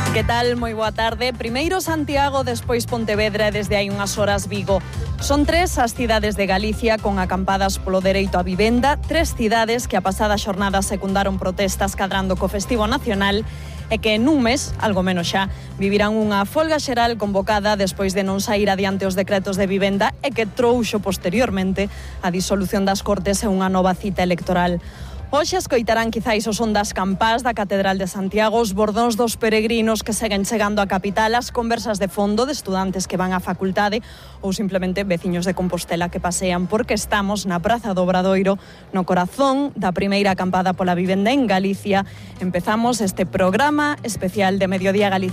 Que tal? Moi boa tarde. Primeiro Santiago, despois Pontevedra e desde hai unhas horas Vigo. Son tres as cidades de Galicia con acampadas polo dereito á vivenda, tres cidades que a pasada xornada secundaron protestas cadrando co festivo nacional e que en un mes, algo menos xa, vivirán unha folga xeral convocada despois de non sair adiante os decretos de vivenda e que trouxo posteriormente a disolución das Cortes e unha nova cita electoral. Hoxe escoitarán quizáis o son das campás da Catedral de Santiago, os bordóns dos peregrinos que seguen chegando á capital, as conversas de fondo de estudantes que van á facultade ou simplemente veciños de Compostela que pasean, porque estamos na Praza do Obradoiro, no corazón da primeira acampada pola vivenda en Galicia. Empezamos este programa especial de Mediodía Galicia.